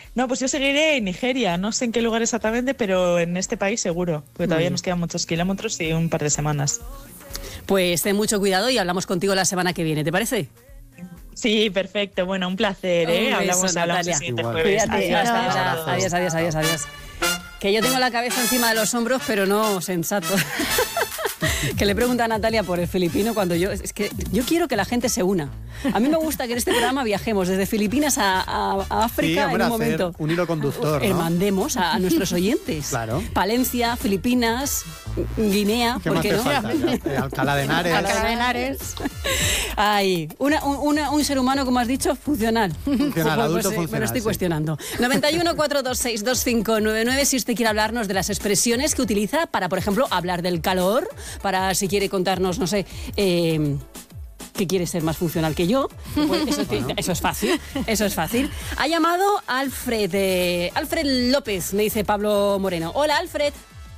No, pues yo seguiré en Nigeria, no sé en qué lugar exactamente, pero en este país seguro, porque todavía nos quedan muchos kilómetros y un par de semanas. Pues ten mucho cuidado y hablamos contigo la semana que viene, ¿te parece? Sí, perfecto. Bueno, un placer, ¿eh? Un beso, Hablamos Natalia. el siguiente Igual. jueves. Cuídate, adiós. Que yo tengo la cabeza encima de los hombros, pero no sensato. Que le pregunta a Natalia por el filipino cuando es que yo quiero que la gente se una. A mí me gusta que en este programa viajemos desde Filipinas a África, hombre, en un momento. hacer un hilo conductor, ¿no? Mandemos a nuestros oyentes. Claro. Palencia, Filipinas, Guinea, ¿Qué ¿por más qué te no? falta? Alcalá de Henares. Alcalá de Henares. Ay, un ser humano, como has dicho, funcional. Adulto Me funcional, lo estoy sí. cuestionando. 91 426 2599 si usted quiere hablarnos de las expresiones que utiliza para, por ejemplo, hablar del calor, para si quiere contarnos, no sé, que quiere ser más funcional que yo. Pues eso es fácil. Ha llamado Alfred López, me dice Pablo Moreno. Hola, Alfred.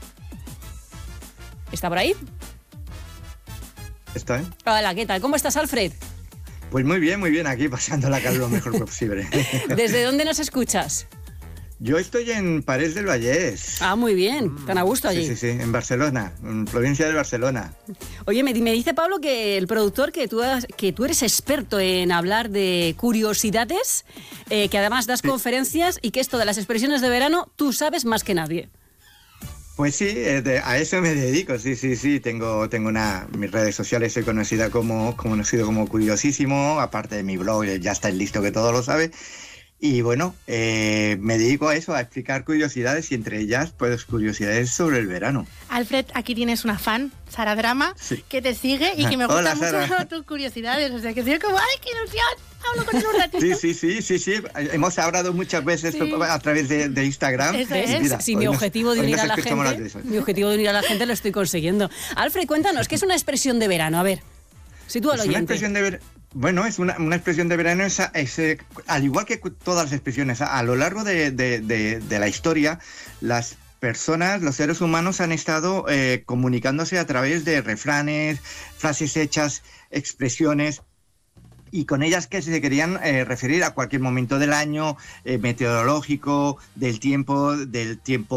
¿Está por ahí? ¿Está? Hola, ¿qué tal? ¿Cómo estás, Alfred? Pues muy bien, aquí pasando la calor lo mejor posible. ¿Desde dónde nos escuchas? Yo estoy en Parés del Vallès. Ah, muy bien, tan a gusto allí. Sí, en Barcelona, en provincia de Barcelona. Oye, me dice Pablo que el productor, que tú eres experto en hablar de curiosidades, que además das conferencias y que esto de las expresiones de verano tú sabes más que nadie. Pues sí, a eso me dedico, sí. Tengo mis redes sociales, soy conocido como Curiosísimo, aparte de mi blog, ya está listo que todo lo sabe. Y bueno, me dedico a eso, a explicar curiosidades y entre ellas, pues curiosidades sobre el verano. Alfred, aquí tienes una fan, Sara Drama, que te sigue y que me gustan mucho tus curiosidades. O sea, que estoy como, ¡ay, qué ilusión! Hablo con él un ratito. Sí. Hemos hablado muchas veces a través de Instagram. Eso es. Mira, si mi objetivo de unir a la gente lo estoy consiguiendo. Alfred, cuéntanos, ¿qué es una expresión de verano? A ver, sitúa al oyente. Una expresión de verano. Bueno, es una expresión de verano, al igual que todas las expresiones, a lo largo de la historia, las personas, los seres humanos han estado comunicándose a través de refranes, frases hechas, expresiones, y con ellas que se querían referir a cualquier momento del año, meteorológico, del tiempo, del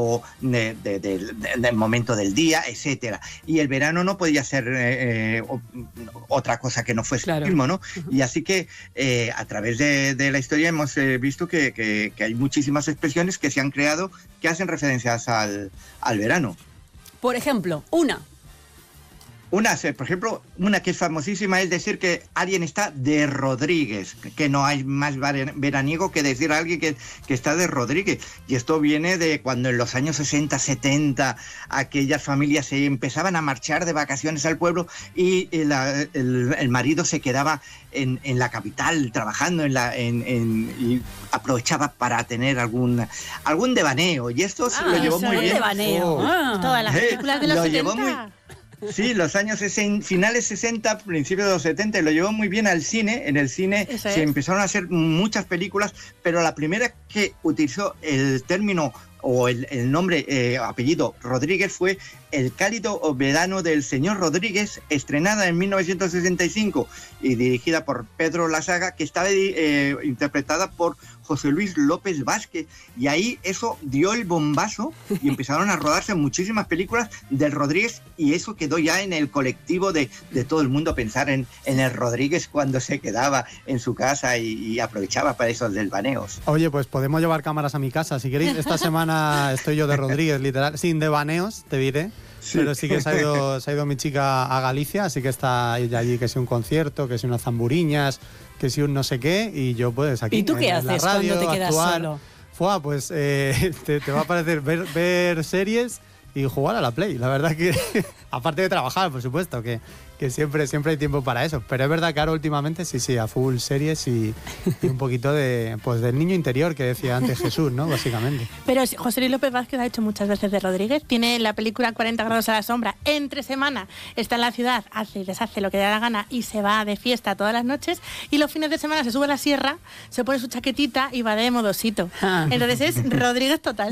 momento del día, etcétera. Y el verano no podía ser otra cosa que no fuese el mismo, ¿no? Y así que a través de la historia hemos visto que hay muchísimas expresiones que se han creado que hacen referencias al verano. Por ejemplo, por ejemplo, una que es famosísima es decir que alguien está de Rodríguez, que no hay más veraniego que decir a alguien que está de Rodríguez. Y esto viene de cuando en los años 60, 70, aquellas familias se empezaban a marchar de vacaciones al pueblo y el marido se quedaba en la capital trabajando y aprovechaba para tener algún devaneo. Y esto se lo llevó muy bien. Devaneo. Todas las películas de los 70. Sí, los años finales 60, principios de los 70, lo llevó muy bien al cine. En el cine se empezaron a hacer muchas películas, pero la primera que utilizó el término o el nombre, apellido Rodríguez fue El cálido verano del señor Rodríguez, estrenada en 1965 y dirigida por Pedro Lasaga, que estaba interpretada por José Luis López Vázquez, y ahí eso dio el bombazo y empezaron a rodarse muchísimas películas del Rodríguez, y eso quedó ya en el colectivo de todo el mundo pensar en el Rodríguez cuando se quedaba en su casa y aprovechaba para esos desvaneos. Oye, pues podemos llevar cámaras a mi casa, si queréis. Esta semana estoy yo de Rodríguez, literal, sin devaneos, te diré. Sí. Pero sí que se ha ido mi chica a Galicia, así que está ella allí, que si un concierto, que si unas zamburiñas, que si un no sé qué, y yo pues aquí. ¿Y tú qué haces radio, cuando te quedas actuar, solo? Pues te va a parecer ver series y jugar a la Play. La verdad que, aparte de trabajar, por supuesto, que siempre hay tiempo para eso. Pero es verdad que ahora últimamente sí, a full series y un poquito del niño interior que decía antes Jesús, ¿no? Básicamente. Pero José Luis López Vázquez ha hecho muchas veces de Rodríguez. Tiene la película 40 grados a la sombra. Entre semana está en la ciudad, hace y deshace lo que le da la gana y se va de fiesta todas las noches. Y los fines de semana se sube a la sierra, se pone su chaquetita y va de modosito. Entonces es Rodríguez total.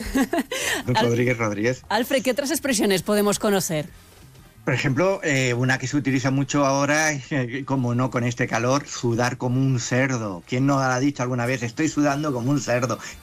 Rodríguez. Alfred, ¿qué otras expresiones podemos conocer? Por ejemplo, una que se utiliza mucho ahora, como no con este calor, sudar como un cerdo. ¿Quién no ha dicho alguna vez, estoy sudando como un cerdo?